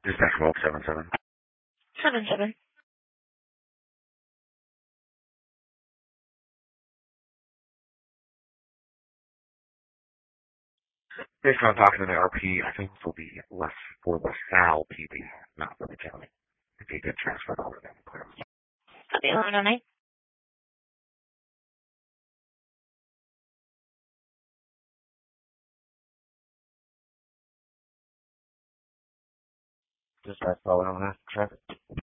Dispatch Roll 77. 77. Based on talking to the RP, I think this will be less for the Sal PD, not for the county. If you get transferred over, then clear. Copy 1109. Dispatch Roll 1109. Traffic.